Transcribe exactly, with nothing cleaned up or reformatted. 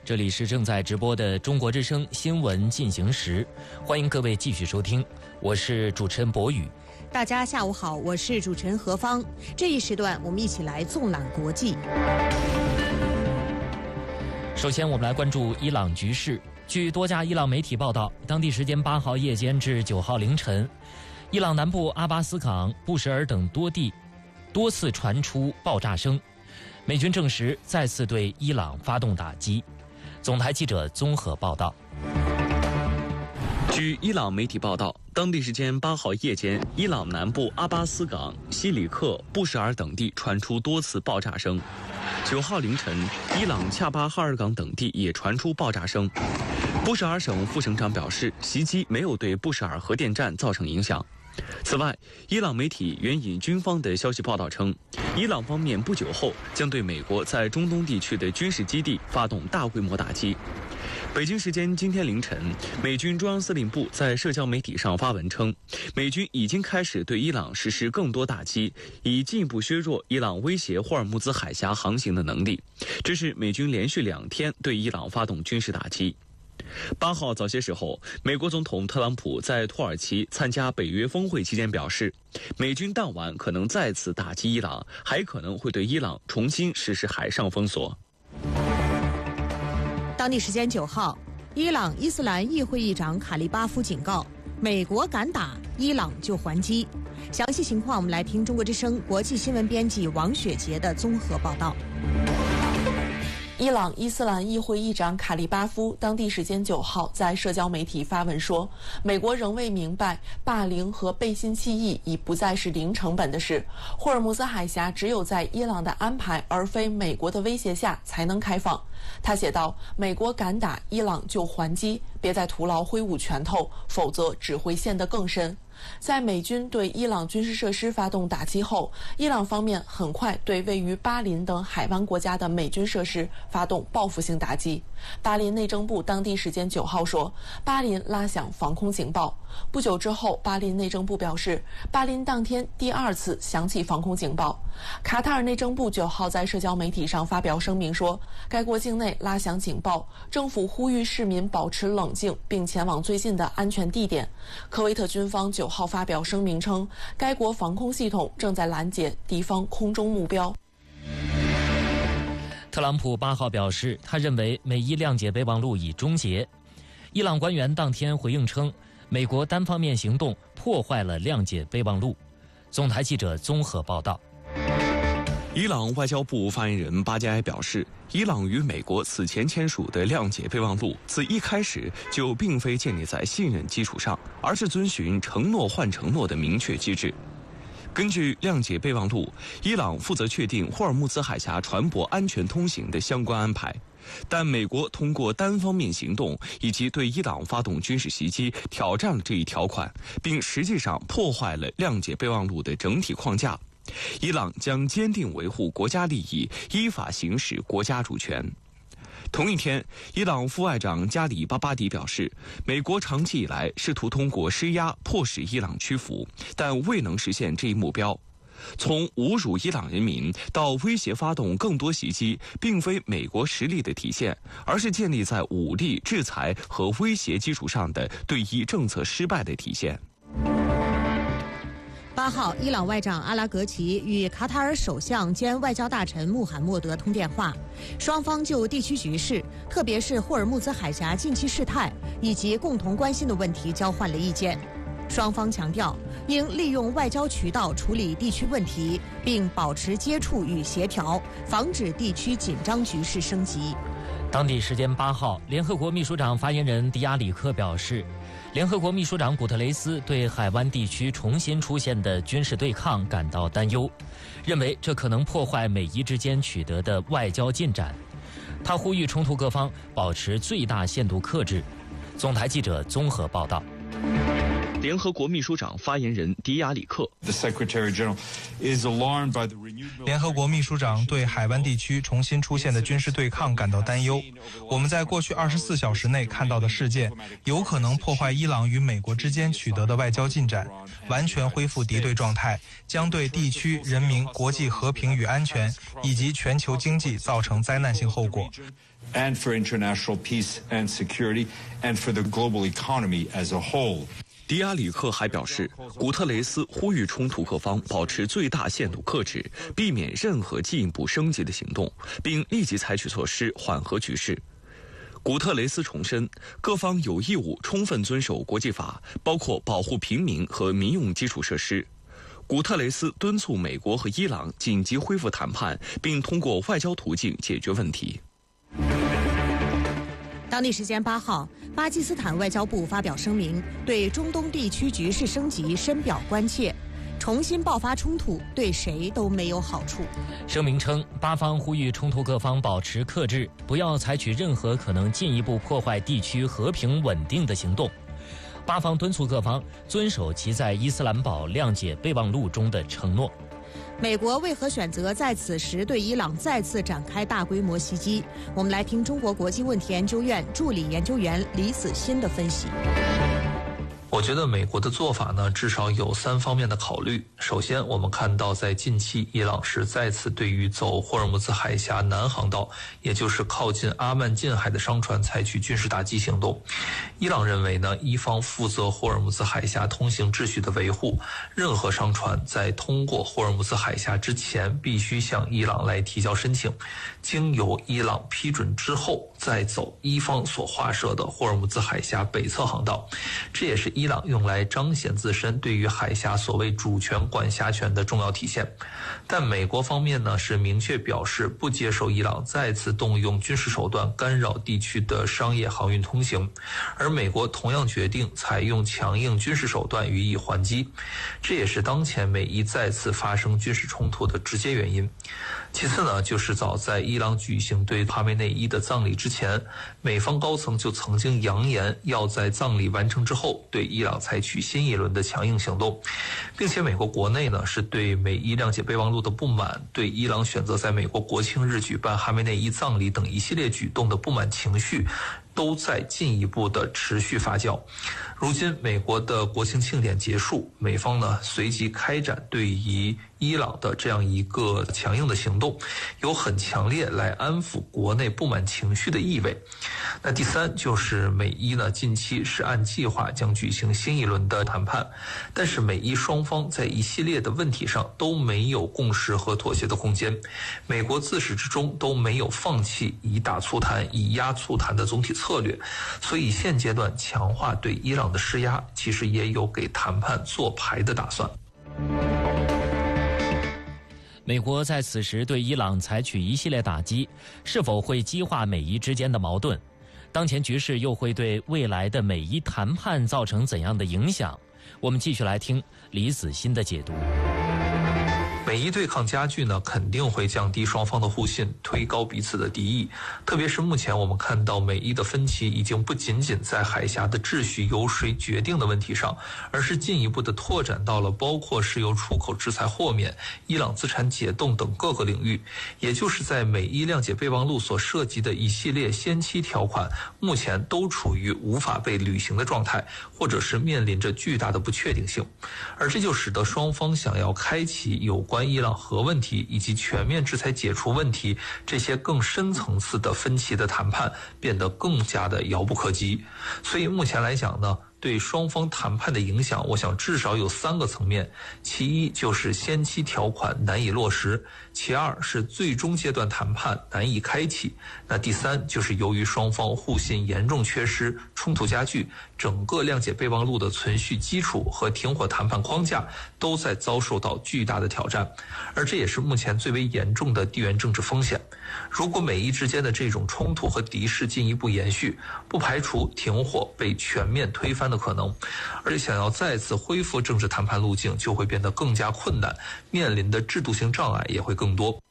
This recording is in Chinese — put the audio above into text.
这里是正在直播的中国之声新闻进行时，欢迎各位继续收听，我是主持人博宇。 大家下午好，我是主持人何芳。这一时段我们一起来纵览国际。 首先我们来关注伊朗局势。据多家伊朗媒体报道，当地时间八号夜间至九号凌晨，伊朗南部阿巴斯港、布什尔等多地多次传出爆炸声，美军证实再次对伊朗发动打击。总台记者综合报道。 据伊朗媒体报道，当地时间八号夜间，伊朗南部阿巴斯港、西里克、布什尔等地传出多次爆炸声。九号凌晨，伊朗恰巴哈尔港等地也传出爆炸声。布什尔省副省长表示，袭击没有对布什尔核电站造成影响。此外，伊朗媒体援引军方的消息报道称，伊朗方面不久后将对美国在中东地区的军事基地发动大规模打击。北京时间今天凌晨，美军中央司令部在社交媒体上发文称，美军已经开始对伊朗实施更多打击，以进一步削弱伊朗威胁霍尔木兹海峡航行的能力。这是美军连续两天对伊朗发动军事打击。八号早些时候，美国总统特朗普在土耳其参加北约峰会期间表示，美军当晚可能再次打击伊朗，还可能会对伊朗重新实施海上封锁。 当地时间九号，伊朗伊斯兰议会议长卡利巴夫警告，美国敢打，伊朗就还击。详细情况我们来听中国之声国际新闻编辑王雪杰的综合报道。 伊朗伊斯兰议会议长卡利巴夫当地时间九号在社交媒体发文说，美国仍未明白霸凌和背信弃义已不再是零成本的事，霍尔木兹海峡只有在伊朗的安排而非美国的威胁下才能开放。他写道，美国敢打，伊朗就还击，别再徒劳挥舞拳头，否则只会陷得更深。在美军对伊朗军事设施发动打击后，伊朗方面很快对位于巴林等海湾国家的美军设施发动报复性打击。巴林内政部当地时间九号说，巴林拉响防空警报。不久之后，巴林内政部表示，巴林当天第二次响起防空警报。卡塔尔内政部九号在社交媒体上发表声明说，该国境内拉响警报，政府呼吁市民保持冷静，并前往最近的安全地点。科威特军方九号发表声明称，该国防空系统正在拦截敌方空中目标。 特朗普八号表示，他认为美伊谅解备忘录已终结。伊朗官员当天回应称，美国单方面行动破坏了谅解备忘录。总台记者综合报道。 伊朗外交部发言人巴加埃表示，伊朗与美国此前签署的谅解备忘录自一开始就并非建立在信任基础上，而是遵循承诺换承诺的明确机制。根据谅解备忘录，伊朗负责确定霍尔木兹海峡船舶安全通行的相关安排，但美国通过单方面行动以及对伊朗发动军事袭击，挑战了这一条款，并实际上破坏了谅解备忘录的整体框架。伊朗将坚定维护国家利益，依法行使国家主权。同一天，伊朗副外长加里巴巴迪表示，美国长期以来试图通过施压迫使伊朗屈服，但未能实现这一目标。从侮辱伊朗人民到威胁发动更多袭击，并非美国实力的体现，而是建立在武力、制裁和威胁基础上的对伊政策失败的体现。 八号，伊朗外长阿拉格齐与卡塔尔首相兼外交大臣穆罕默德通电话，双方就地区局势，特别是霍尔木兹海峡近期事态以及共同关心的问题交换了意见。双方强调，应利用外交渠道处理地区问题，并保持接触与协调，防止地区紧张局势升级。 当地时间八号，联合国秘书长发言人迪亚里克表示，联合国秘书长古特雷斯对海湾地区重新出现的军事对抗感到担忧，认为这可能破坏美伊之间取得的外交进展。他呼吁冲突各方保持最大限度克制。总台记者综合报道。 联合国秘书长发言人迪亚里克， 联合国秘书长对海湾地区重新出现的军事对抗感到担忧。我们在过去二十四小时内看到的事件，有可能破坏伊朗与美国之间取得的外交进展，完全恢复敌对状态，将对地区人民、国际和平与安全以及全球经济造成灾难性后果。 And for international peace and security, and for the global economy as a whole. 迪亚里克还表示，古特雷斯呼吁冲突各方保持最大限度克制，避免任何进一步升级的行动，并立即采取措施缓和局势。古特雷斯重申，各方有义务充分遵守国际法，包括保护平民和民用基础设施。古特雷斯敦促美国和伊朗紧急恢复谈判，并通过外交途径解决问题。 当地时间八号，巴基斯坦外交部发表声明，对中东地区局势升级深表关切。重新爆发冲突对谁都没有好处。 声明称，巴方呼吁冲突各方保持克制，不要采取任何可能进一步破坏地区和平稳定的行动。巴方敦促各方遵守其在伊斯兰堡谅解备忘录中的承诺。 美国为何选择在此时对伊朗再次展开大规模袭击？我们来听中国国际问题研究院助理研究员李子欣的分析。 我觉得美国的做法呢，至少有三方面的考虑。首先，我们看到在近期，伊朗是再次对于走霍尔木兹海峡南航道，也就是靠近阿曼近海的商船采取军事打击行动。伊朗认为呢，伊方负责霍尔木兹海峡通行秩序的维护，任何商船在通过霍尔木兹海峡之前，必须向伊朗来提交申请，经由伊朗批准之后，再走伊方所划设的霍尔木兹海峡北侧航道。这也是伊朗用来彰显自身对于海峡所谓主权管辖权的重要体现。但美国方面呢，是明确表示不接受伊朗再次动用军事手段干扰地区的商业航运通行，而美国同样决定采用强硬军事手段予以还击，这也是当前美伊再次发生军事冲突的直接原因。其次呢，就是早在伊朗举行对哈梅内伊的葬礼之前，美方高层就曾经扬言要在葬礼完成之后对伊朗采取新一轮的强硬行动，并且美国国内呢是对美伊谅解备忘录的不满，对伊朗选择在美国国庆日举办哈梅内伊葬礼等一系列举动的不满情绪都在进一步的持续发酵。如今美国的国庆庆典结束，美方呢随即开展对于伊朗的这样一个强硬的行动，有很强烈来安抚国内不满情绪的意味。那第三就是美伊呢近期是按计划将举行新一轮的谈判，但是美伊双方在一系列的问题上都没有共识和妥协的空间，美国自始至终都没有放弃以打促谈以压促谈的总体策略，所以现阶段强化对伊朗的施压，其实也有给谈判做牌的打算。 美国在此时对伊朗采取一系列打击，是否会激化美伊之间的矛盾？当前局势又会对未来的美伊谈判造成怎样的影响？我们继续来听李子欣的解读。 美伊对抗加剧呢，肯定会降低双方的互信，推高彼此的敌意。特别是目前我们看到美伊的分歧已经不仅仅在海峡的秩序由谁决定的问题上，而是进一步的拓展到了包括石油出口制裁豁免、伊朗资产解冻等各个领域。也就是在美伊谅解备忘录所涉及的一系列先期条款，目前都处于无法被履行的状态，或者是面临着巨大的不确定性。而这就使得双方想要开启有关伊朗核问题以及全面制裁解除问题这些更深层次的分歧的谈判变得更加的遥不可及。所以目前来讲呢，对双方谈判的影响，我想至少有三个层面。其一就是先期条款难以落实，其二是最终阶段谈判难以开启，那第三就是由于双方互信严重缺失，冲突加剧，整个谅解备忘录的存续基础和停火谈判框架都在遭受到巨大的挑战，而这也是目前最为严重的地缘政治风险。如果美伊之间的这种冲突和敌视进一步延续，不排除停火被全面推翻的可能，而且想要再次恢复政治谈判路径就会变得更加困难，面临的制度性障碍也会更多。